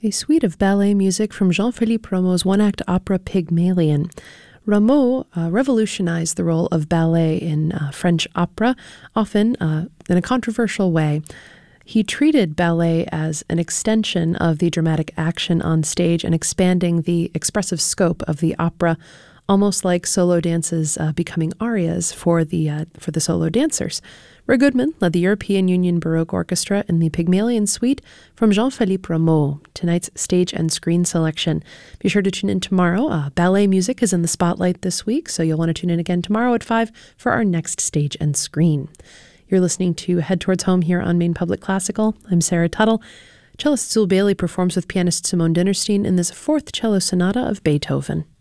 A suite of ballet music from Jean-Philippe Rameau's one-act opera Pygmalion. Rameau revolutionized the role of ballet in French opera, often in a controversial way. He treated ballet as an extension of the dramatic action on stage and expanding the expressive scope of the opera, almost like solo dances becoming arias for the solo dancers. Roy Goodman led the European Union Baroque Orchestra in the Pygmalion Suite from Jean-Philippe Rameau, tonight's stage and screen selection. Be sure to tune in tomorrow. Ballet music is in the spotlight this week, so you'll want to tune in again tomorrow at 5 for our next stage and screen. You're listening to Head Towards Home here on Maine Public Classical. I'm Sarah Tuttle. Cellist Zul Bailey performs with pianist Simone Dinnerstein in this fourth cello sonata of Beethoven.